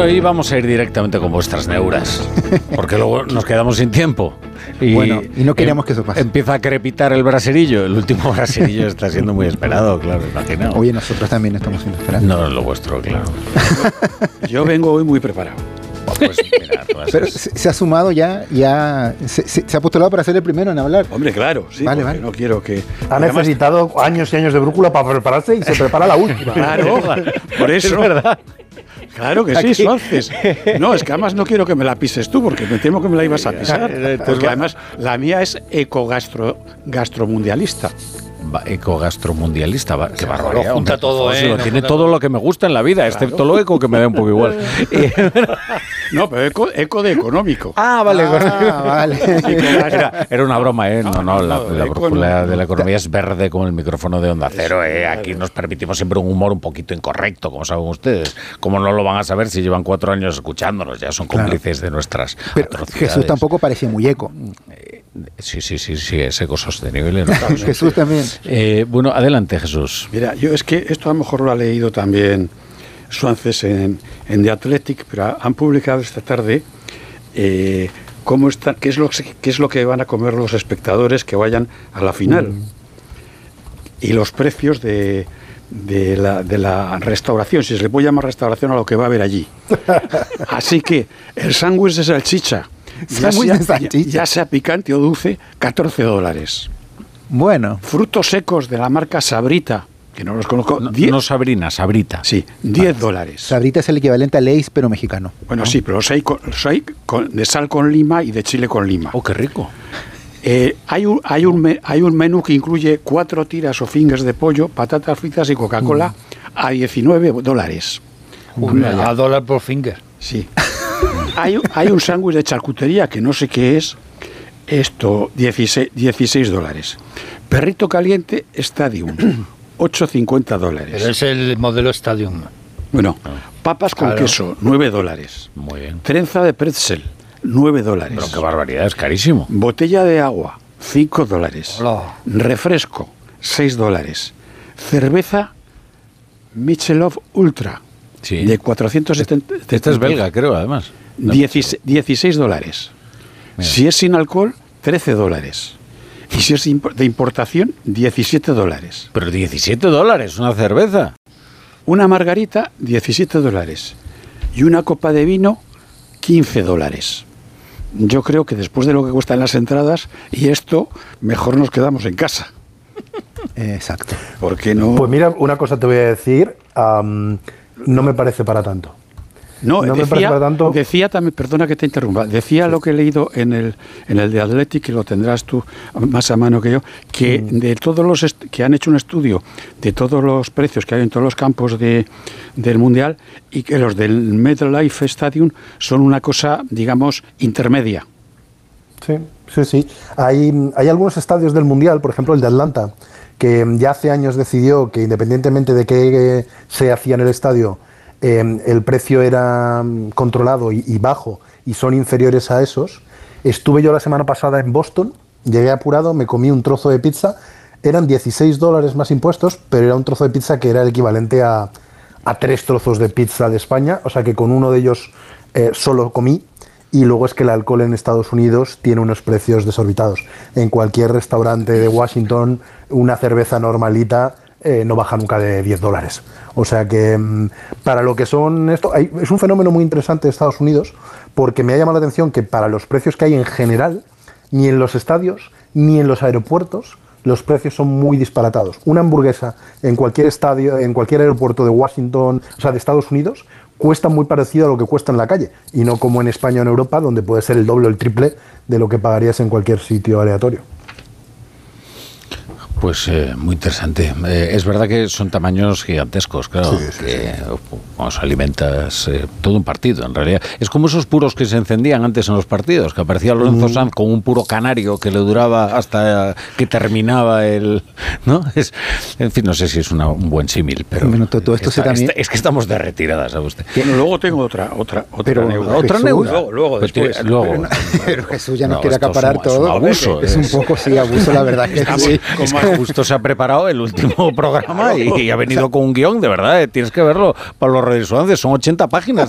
hoy vamos a ir directamente con vuestras neuras, porque luego nos quedamos sin tiempo. Y no queríamos que eso pase. Empieza a crepitar el braserillo. El último braserillo está siendo muy esperado, claro, imaginaos. Oye, nosotros también estamos siendo esperados. No, lo vuestro, claro. Yo vengo hoy muy preparado. Pues mira, pero se ha sumado ya se ha postulado para ser el primero en hablar. Hombre, claro, sí. Vale. No quiero que... Ha necesitado años y años de brújula para prepararse y se prepara la última. Claro, por eso. Es verdad. Claro que sí, Suárez. No, es que además no quiero que me la pises tú, porque me temo que me la ibas a pisar. Porque además la mía es ecogastromundialista. Ecogastromundialista, qué barbaridad. Lo junta todo, tiene todo lo que me lo que me gusta en la vida, excepto lo eco, que me da un poco igual. No, pero eco de económico. Vale. Era una broma, ¿eh? No, la brújula de la economía es verde como el micrófono de Onda Cero, ¿eh? Aquí nos permitimos siempre un humor un poquito incorrecto, como saben ustedes. Como no lo van a saber si llevan 4 años escuchándonos, ya son cómplices de nuestras atrocidades. Jesús tampoco parecía muy eco. Sí, es ecosostenible, ¿no? Jesús también. Bueno, adelante, Jesús. Mira, yo es que esto a lo mejor lo ha leído también Suárez en The Athletic, pero han publicado esta tarde cómo está, qué es lo que van a comer los espectadores que vayan a la final y los precios de la restauración, si se le puede llamar restauración a lo que va a haber allí. Así que el sándwich de salchicha, ya sea picante o dulce, $14. Bueno. Frutos secos de la marca Sabrita, que no los conozco. No Sabrina, Sabrita. Sí, $10. Sabrita es el equivalente a Lay's, pero mexicano. Bueno, ¿no? Sí, pero los hay de sal con lima y de chile con lima. ¡Oh, qué rico! Hay un menú que incluye 4 tiras o fingers de pollo, patatas fritas y Coca-Cola a $19. A $1 por finger. Sí. Hay un sándwich de charcutería que no sé qué es. Esto, $16. Perrito caliente Stadium, $8.50. Pero es el modelo Stadium. Bueno, papas con queso, $9. Muy bien. Trenza de pretzel, $9. Pero qué barbaridad, es carísimo. Botella de agua, $5. Hola. Refresco, $6. Cerveza Michelob Ultra, Sí. de 470. Esta es belga, creo, además. $16. Mira. Si es sin alcohol, $13. Y si es de importación, $17. Pero $17, una cerveza. Una margarita, $17. Y una copa de vino, $15. Yo creo que después de lo que cuestan las entradas y esto, mejor nos quedamos en casa. Exacto. ¿Por qué no? Pues mira, una cosa te voy a decir, no me parece para tanto. No, me parece para tanto. Decía también, perdona que te interrumpa, decía lo que he leído en el de Athletic, que lo tendrás tú más a mano que yo, que de todos los que han hecho un estudio de todos los precios que hay en todos los campos del Mundial, y que los del MetLife Stadium son una cosa, digamos, intermedia. Sí. Hay algunos estadios del Mundial, por ejemplo el de Atlanta, que ya hace años decidió que independientemente de qué se hacía en el estadio, el precio era controlado y bajo, y son inferiores a esos. Estuve yo la semana pasada en Boston, llegué apurado, me comí un trozo de pizza, eran $16 más impuestos, pero era un trozo de pizza que era el equivalente a 3 trozos de pizza de España, o sea que con uno de ellos solo comí. Y luego es que el alcohol en Estados Unidos tiene unos precios desorbitados. En cualquier restaurante de Washington, una cerveza normalita no baja nunca de $10. O sea que para lo que son esto, es un fenómeno muy interesante de Estados Unidos, porque me ha llamado la atención que para los precios que hay en general, ni en los estadios, ni en los aeropuertos, los precios son muy disparatados. Una hamburguesa en cualquier estadio, en cualquier aeropuerto de Washington, o sea, de Estados Unidos, cuesta muy parecido a lo que cuesta en la calle, y no como en España o en Europa, donde puede ser el doble o el triple de lo que pagarías en cualquier sitio aleatorio. Pues muy interesante. Es verdad que son tamaños gigantescos, claro. Sí. Cuando se alimentas todo un partido, en realidad. Es como esos puros que se encendían antes en los partidos, que aparecía Lorenzo Sanz con un puro canario que le duraba hasta que terminaba el... ¿no? En fin, no sé si es un buen símil, pero... Bueno, todo esto es que estamos de retirada, ¿sabe usted? Bueno, luego tengo otra neura. ¿Otra neura? Luego después. Pero Jesús ya nos quiere acaparar todo. Es un abuso. Es un poco, sí, abuso, la verdad que sí. Justo se ha preparado el último programa y ha venido con un guión, de verdad, tienes que verlo para los radiosuances, son 80 páginas